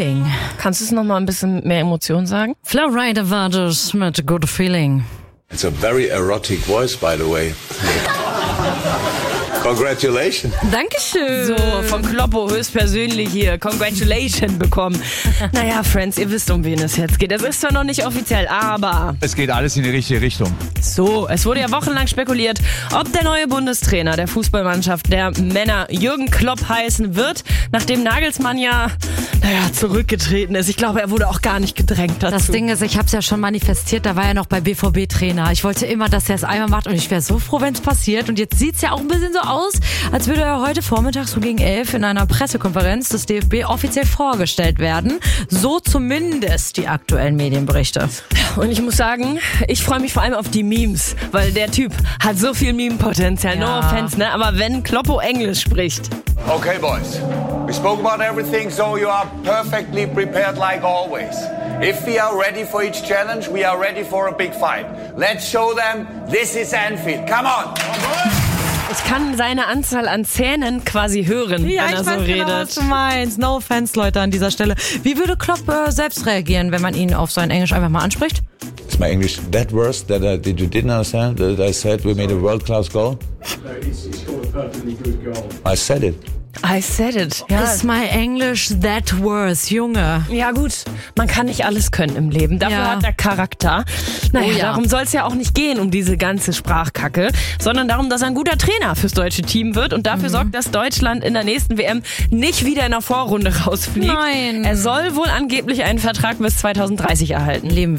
Feeling. Kannst du es noch mal ein bisschen mehr Emotionen sagen? Flowrider war das mit Good Feeling. It's a very erotic voice, by the way. Congratulations. Dankeschön. So, von Kloppo höchstpersönlich hier Congratulations bekommen. Naja, Friends, ihr wisst, um wen es jetzt geht. Es ist zwar noch nicht offiziell, aber... Es geht alles in die richtige Richtung. So, es wurde ja wochenlang spekuliert, ob der neue Bundestrainer der Fußballmannschaft der Männer Jürgen Klopp heißen wird, nachdem Nagelsmann ja, zurückgetreten ist. Ich glaube, er wurde auch gar nicht gedrängt dazu. Das Ding ist, ich habe es ja schon manifestiert, da war er noch bei BVB-Trainer. Ich wollte immer, dass er es einmal macht und ich wäre so froh, wenn es passiert. Und jetzt sieht es ja auch ein bisschen so aus, als würde er heute Vormittag so gegen 11 in einer Pressekonferenz des DFB offiziell vorgestellt werden. So zumindest die aktuellen Medienberichte. Und ich muss sagen, ich freue mich vor allem auf die Memes, weil der Typ hat so viel Meme-Potenzial. Ja. No offense, ne? Aber wenn Kloppo Englisch spricht. Okay, boys. We spoke about everything, so you are perfectly prepared like always. If we are ready for each challenge, we are ready for a big fight. Let's show them this is Anfield. Come on! Ich kann seine Anzahl an Zähnen quasi hören, Ja, wenn er ich so weiß redet. genau, was du meinst. No offense, Leute, an dieser Stelle. Wie würde Klopp selbst reagieren, wenn man ihn auf sein Englisch einfach mal anspricht? Is my English that worse that you didn't understand that I said we made a world-class goal? No, he's scored a perfectly good goal. I said it. I said it. Ja. Is my English that worse, Junge? Ja gut, man kann nicht alles können im Leben. Dafür Ja. hat er Charakter. Naja, Oh ja. darum soll es ja auch nicht gehen, um diese ganze Sprachkacke, sondern darum, dass er ein guter Trainer fürs deutsche Team wird und dafür sorgt, dass Deutschland in der nächsten WM nicht wieder in der Vorrunde rausfliegt. Nein. Er soll wohl angeblich einen Vertrag bis 2030 erhalten. Leben